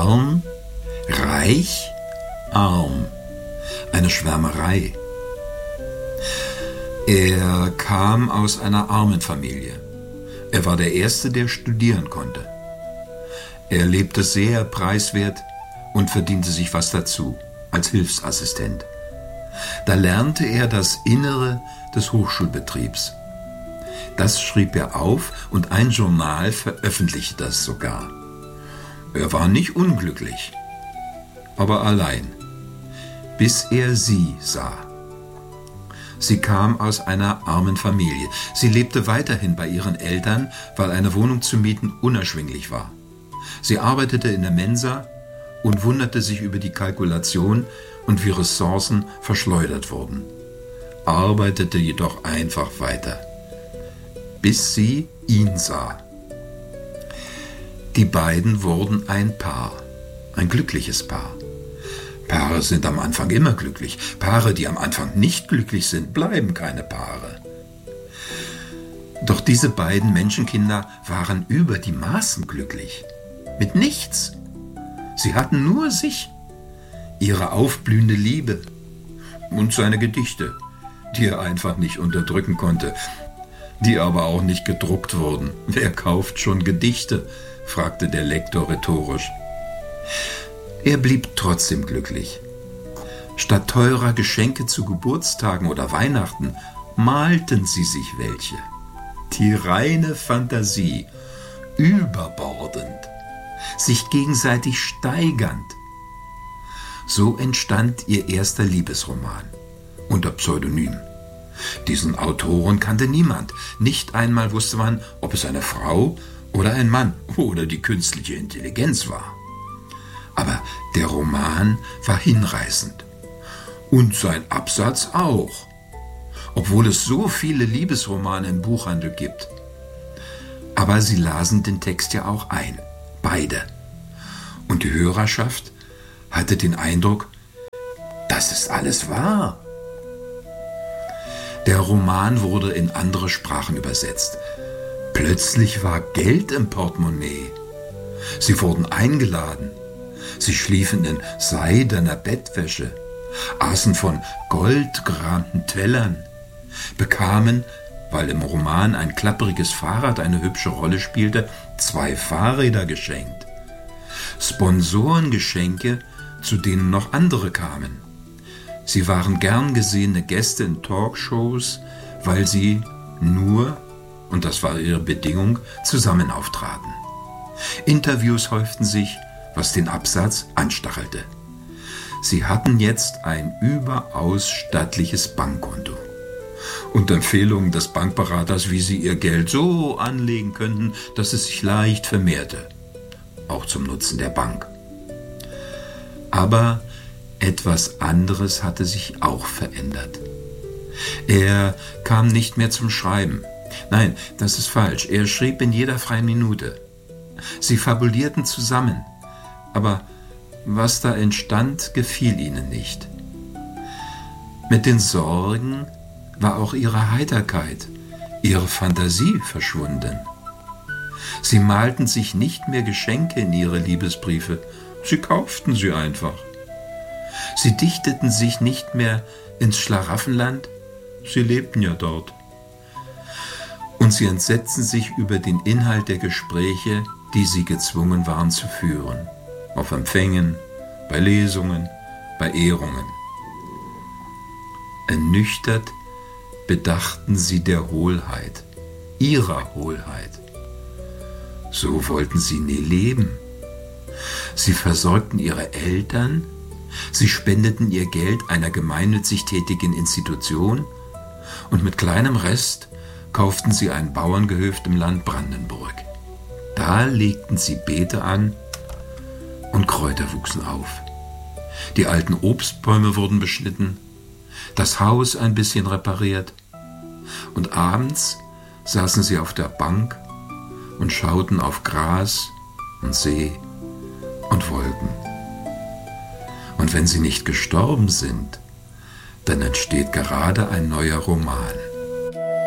Arm, reich, arm. Eine Schwärmerei. Er kam aus einer armen Familie. Er war der Erste, der studieren konnte. Er lebte sehr preiswert und verdiente sich was dazu, als Hilfsassistent. Da lernte er das Innere des Hochschulbetriebs. Das schrieb er auf und ein Journal veröffentlichte das sogar. Er war nicht unglücklich, aber allein, bis er sie sah. Sie kam aus einer armen Familie. Sie lebte weiterhin bei ihren Eltern, weil eine Wohnung zu mieten unerschwinglich war. Sie arbeitete in der Mensa und wunderte sich über die Kalkulation und wie Ressourcen verschleudert wurden. Arbeitete jedoch einfach weiter, bis sie ihn sah. Die beiden wurden ein Paar, ein glückliches Paar. Paare sind am Anfang immer glücklich. Paare, die am Anfang nicht glücklich sind, bleiben keine Paare. Doch diese beiden Menschenkinder waren über die Maßen glücklich. Mit nichts. Sie hatten nur sich, ihre aufblühende Liebe und seine Gedichte, die er einfach nicht unterdrücken konnte, die aber auch nicht gedruckt wurden. Wer kauft schon Gedichte? Fragte der Lektor rhetorisch. Er blieb trotzdem glücklich. Statt teurer Geschenke zu Geburtstagen oder Weihnachten malten sie sich welche. Die reine Fantasie, überbordend, sich gegenseitig steigernd. So entstand ihr erster Liebesroman unter Pseudonym. Diesen Autoren kannte niemand. Nicht einmal wusste man, ob es eine Frau oder ein Mann oder die künstliche Intelligenz war. Aber der Roman war hinreißend. Und sein Absatz auch. Obwohl es so viele Liebesromane im Buchhandel gibt. Aber sie lasen den Text ja auch ein. Beide. Und die Hörerschaft hatte den Eindruck, das ist alles wahr. Der Roman wurde in andere Sprachen übersetzt. Plötzlich war Geld im Portemonnaie. Sie wurden eingeladen. Sie schliefen in seidener Bettwäsche, aßen von goldgerahmten Tellern, bekamen, weil im Roman ein klappriges Fahrrad eine hübsche Rolle spielte, 2 Fahrräder geschenkt. Sponsorengeschenke, zu denen noch andere kamen. Sie waren gern gesehene Gäste in Talkshows, weil sie nur, und das war ihre Bedingung, zusammen auftraten. Interviews häuften sich, was den Absatz anstachelte. Sie hatten jetzt ein überaus stattliches Bankkonto und Empfehlungen des Bankberaters, wie sie ihr Geld so anlegen könnten, dass es sich leicht vermehrte, auch zum Nutzen der Bank. Aber etwas anderes hatte sich auch verändert. Er kam nicht mehr zum Schreiben. Nein, das ist falsch. Er schrieb in jeder freien Minute. Sie fabulierten zusammen. Aber was da entstand, gefiel ihnen nicht. Mit den Sorgen war auch ihre Heiterkeit, ihre Fantasie verschwunden. Sie malten sich nicht mehr Geschenke in ihre Liebesbriefe, sie kauften sie einfach. Sie dichteten sich nicht mehr ins Schlaraffenland, sie lebten ja dort. Und sie entsetzten sich über den Inhalt der Gespräche, die sie gezwungen waren zu führen. Auf Empfängen, bei Lesungen, bei Ehrungen. Ernüchtert bedachten sie der Hohlheit, ihrer Hohlheit. So wollten sie nie leben. Sie versorgten ihre Eltern, sie spendeten ihr Geld einer gemeinnützig tätigen Institution und mit kleinem Rest kauften sie ein Bauerngehöft im Land Brandenburg. Da legten sie Beete an und Kräuter wuchsen auf. Die alten Obstbäume wurden beschnitten, das Haus ein bisschen repariert und abends saßen sie auf der Bank und schauten auf Gras und See und Wolken. Und wenn sie nicht gestorben sind, dann entsteht gerade ein neuer Roman.